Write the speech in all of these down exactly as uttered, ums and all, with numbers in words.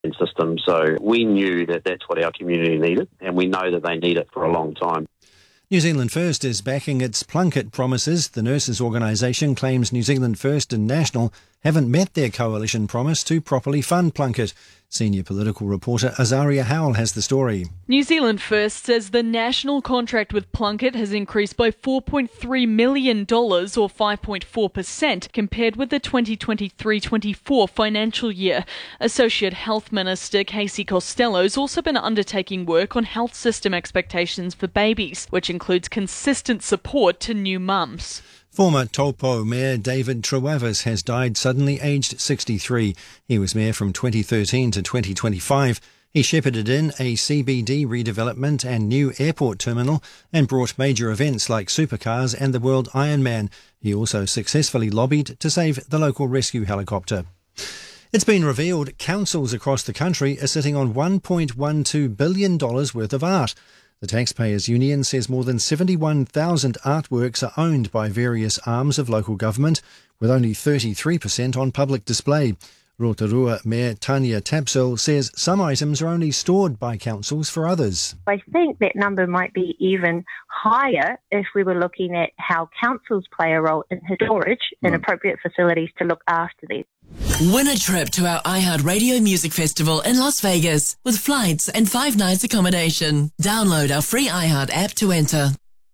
system. So we knew that that's what our community needed, and we know that they need it for a long time. New Zealand First is backing its Plunket promises. The nurses' organisation claims New Zealand First and National haven't met their coalition promise to properly fund Plunket. Senior political reporter Azaria Howell has the story. New Zealand First says the national contract with Plunket has increased by four point three million dollars or five point four percent compared with the twenty twenty-three twenty-four financial year. Associate Health Minister Casey Costello has also been undertaking work on health system expectations for babies, which includes consistent support to new mums. Former Taupo Mayor David Trewavas has died suddenly, aged sixty-three. He was mayor from twenty thirteen to twenty twenty-five. He shepherded in a C B D redevelopment and new airport terminal and brought major events like supercars and the World Ironman. He also successfully lobbied to save the local rescue helicopter. It's been revealed councils across the country are sitting on one point one two billion dollars worth of art. The Taxpayers Union says more than seventy-one thousand artworks are owned by various arms of local government, with only thirty-three percent on public display. Rotorua Mayor Tanya Tapsil says some items are only stored by councils for others. I think that number might be even higher if we were looking at how councils play a role in storage and appropriate facilities to look after these. Win a trip to our iHeartRadio Music Festival in Las Vegas with flights and five nights accommodation. Download our free iHeart app to enter.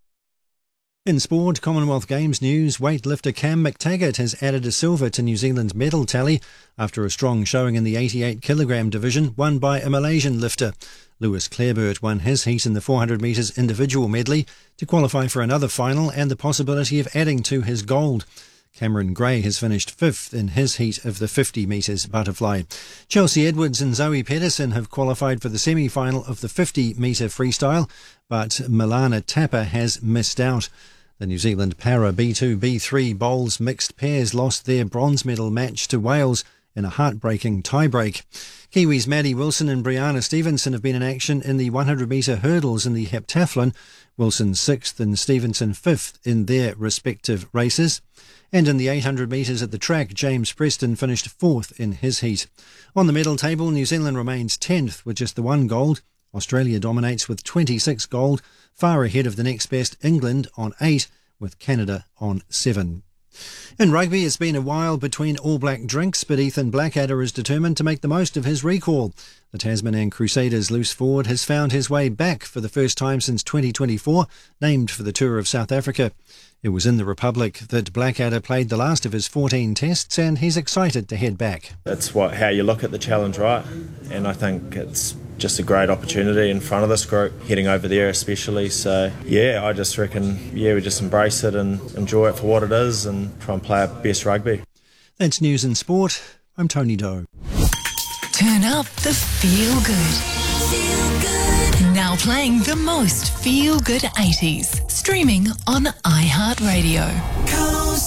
In sport, Commonwealth Games news, weightlifter Cam McTaggart has added a silver to New Zealand's medal tally after a strong showing in the eighty-eight kilogram division won by a Malaysian lifter. Lewis Clareburt won his heat in the four hundred metres individual medley to qualify for another final and the possibility of adding to his gold. Cameron Gray has finished fifth in his heat of the fifty metres butterfly. Chelsea Edwards and Zoe Pedersen have qualified for the semi-final of the fifty metre freestyle, but Milana Tapper has missed out. The New Zealand Para B two B three bowls mixed pairs lost their bronze medal match to Wales in a heartbreaking tiebreak. Kiwis Maddie Wilson and Brianna Stevenson have been in action in the one hundred metre hurdles in the heptathlon. Wilson sixth and Stevenson fifth in their respective races. And in the eight hundred metres at the track, James Preston finished fourth in his heat. On the medal table, New Zealand remains tenth with just the one gold. Australia dominates with twenty-six gold, far ahead of the next best England on eight, with Canada on seven. In rugby, it's been a while between All Black drinks, but Ethan Blackadder is determined to make the most of his recall. The Tasman and Crusaders' loose forward has found his way back for the first time since twenty twenty-four, named for the tour of South Africa. It was in the Republic that Blackadder played the last of his fourteen tests, and he's excited to head back. That's what how you look at the challenge, right? And I think it's just a great opportunity in front of this group, heading over there especially. So, yeah, I just reckon, yeah, we just embrace it and enjoy it for what it is and try and play our best rugby. That's news and sport. I'm Tony Doe. Turn up the feel good. Feel good. Now playing the most feel good eighties. Streaming on iHeartRadio.